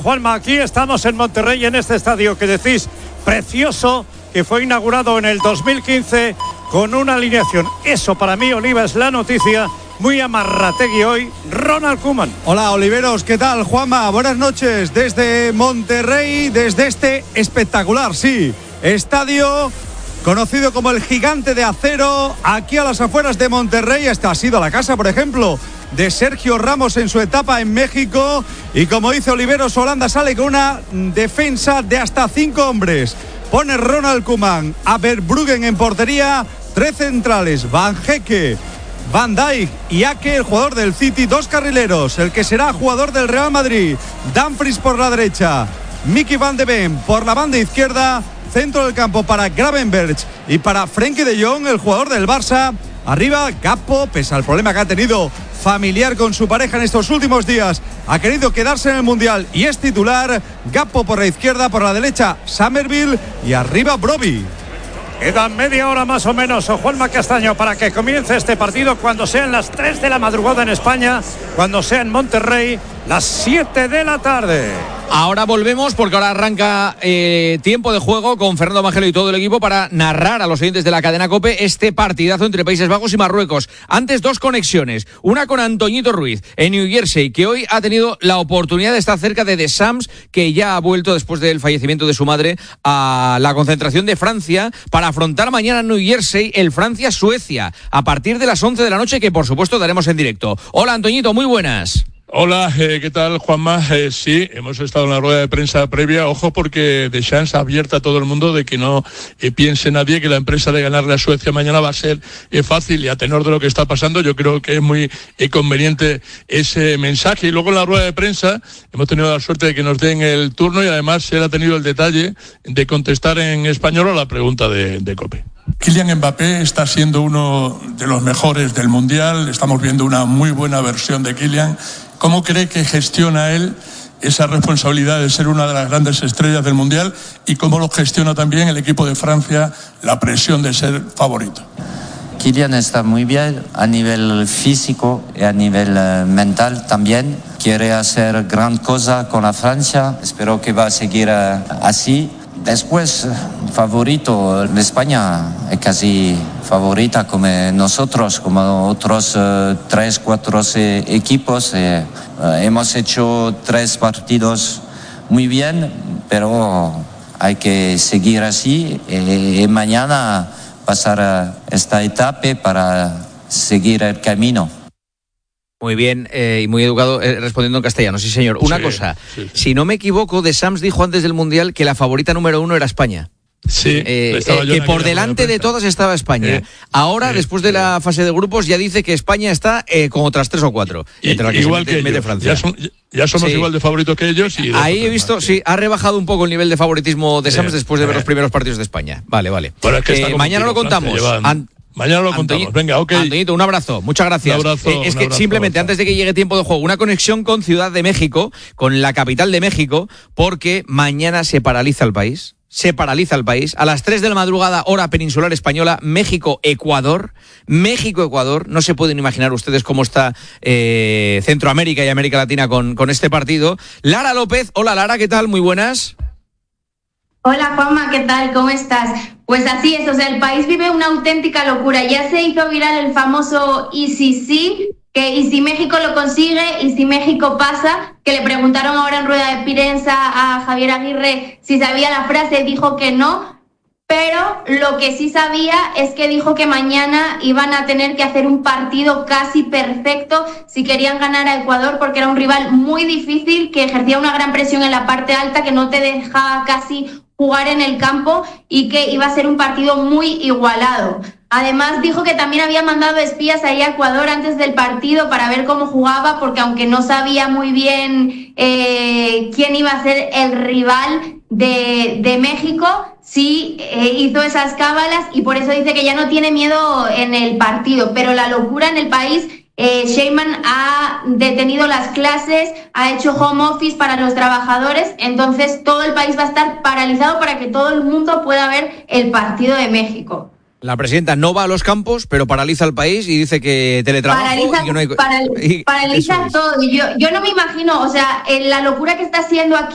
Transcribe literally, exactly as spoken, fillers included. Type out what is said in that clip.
Juanma, aquí estamos en Monterrey, en este estadio que decís precioso, que fue inaugurado en el dos mil quince con una alineación. Eso para mí, Oliva, es la noticia. Muy amarrategui hoy, Ronald Koeman. Hola, Oliveros, ¿qué tal? Juanma, buenas noches desde Monterrey, desde este espectacular, sí, estadio conocido como el Gigante de Acero, aquí a las afueras de Monterrey. Esta ha sido la casa, por ejemplo, de Sergio Ramos en su etapa en México, y como dice Oliveros, Holanda sale con una defensa de hasta cinco hombres. Pone Ronald Koeman a Verbruggen en portería, tres centrales, Van Hecke, Van Dijk y Ake, el jugador del City, dos carrileros, el que será jugador del Real Madrid, Dumfries por la derecha, Mickey Van de Ven por la banda izquierda, centro del campo para Gravenberch y para Frenkie de Jong, el jugador del Barça. Arriba, Gakpo, pese al problema que ha tenido familiar con su pareja en estos últimos días, ha querido quedarse en el Mundial y es titular. Gakpo por la izquierda, por la derecha Summerville y arriba Brobbey. Queda media hora más o menos, o Juanma Castaño, para que comience este partido, cuando sean las tres de la madrugada en España, cuando sea en Monterrey las siete de la tarde. Ahora volvemos porque ahora arranca eh, tiempo de juego con Fernando Mangelo y todo el equipo para narrar a los oyentes de la cadena COPE este partidazo entre Países Bajos y Marruecos. Antes, dos conexiones, una con Antoñito Ruiz en New Jersey, que hoy ha tenido la oportunidad de estar cerca de Deschamps, que ya ha vuelto después del fallecimiento de su madre a la concentración de Francia para afrontar mañana en New Jersey el Francia-Suecia a partir de las once de la noche, que por supuesto daremos en directo. Hola Antoñito, muy buenas. Hola, eh, ¿qué tal, Juanma? Eh, sí, hemos estado en la rueda de prensa previa. Ojo, porque Deschamps abierta a todo el mundo de que no eh, piense nadie que la empresa de ganarle a Suecia mañana va a ser eh, fácil, y a tenor de lo que está pasando, yo creo que es muy eh, conveniente ese mensaje. Y luego en la rueda de prensa hemos tenido la suerte de que nos den el turno, y además él ha tenido el detalle de contestar en español a la pregunta de, de COPE. Kylian Mbappé está siendo uno de los mejores del Mundial, estamos viendo una muy buena versión de Kylian. ¿Cómo cree que gestiona él esa responsabilidad de ser una de las grandes estrellas del Mundial, y cómo lo gestiona también el equipo de Francia, la presión de ser favorito? Kylian está muy bien a nivel físico y a nivel uh, mental también. Quiere hacer gran cosa con la Francia, espero que va a seguir uh, así. Después, favorito de España, es casi favorita como nosotros, como otros uh, tres, cuatro eh, equipos. Eh, uh, hemos hecho tres partidos muy bien, pero hay que seguir así y, y mañana pasar esta etapa para seguir el camino. Muy bien, eh, y muy educado, eh, respondiendo en castellano, sí señor. Una sí, cosa, sí, sí. Si no me equivoco, Deschamps dijo antes del Mundial que la favorita número uno era España. Sí, eh, eh, que por delante de todas estaba España. Eh, Ahora, eh, después de eh, la fase de grupos, ya dice que España está eh, con otras tres o cuatro. Y, entre la que igual se mete, que mete Francia. Ya, son, ya somos sí. igual de favoritos que ellos. Y ahí he visto, más, sí, ha rebajado un poco el nivel de favoritismo de Deschamps eh, después de ver eh. los primeros partidos de España. Vale, vale. Bueno, es que eh, mañana lo contamos. An- Mañana lo contamos. Venga, ok. Antoñito, un abrazo. Muchas gracias. Un abrazo, eh, es un que abrazo, simplemente abrazo. Antes de que llegue tiempo de juego, una conexión con Ciudad de México, con la capital de México, porque mañana se paraliza el país. Se paraliza el país. A las tres de la madrugada, hora peninsular española, México-Ecuador. México-Ecuador. No se pueden imaginar ustedes cómo está eh, Centroamérica y América Latina con, con este partido. Lara López. Hola, Lara, ¿qué tal? Muy buenas. Hola Juanma, ¿qué tal? ¿Cómo estás? Pues así es, o sea, el país vive una auténtica locura. Ya se hizo viral el famoso y si sí, que y si México lo consigue, y si México pasa, que le preguntaron ahora en rueda de prensa a Javier Aguirre si sabía la frase, dijo que no, pero lo que sí sabía es que dijo que mañana iban a tener que hacer un partido casi perfecto si querían ganar a Ecuador, porque era un rival muy difícil, que ejercía una gran presión en la parte alta, que no te dejaba casi jugar en el campo y que iba a ser un partido muy igualado. Además dijo que también había mandado espías ahí a Ecuador antes del partido para ver cómo jugaba, porque aunque no sabía muy bien eh, quién iba a ser el rival de, de México, sí eh, hizo esas cábalas, y por eso dice que ya no tiene miedo en el partido. Pero la locura en el país, eh, Sheinbaum ha detenido las clases, ha hecho home office para los trabajadores, entonces todo el país va a estar paralizado para que todo el mundo pueda ver el partido de México. La presidenta no va a los campos, pero paraliza el país y dice que teletrabajo paraliza, y que no hay... paral, y, paraliza todo. Yo, yo no me imagino, o sea, la locura que está haciendo aquí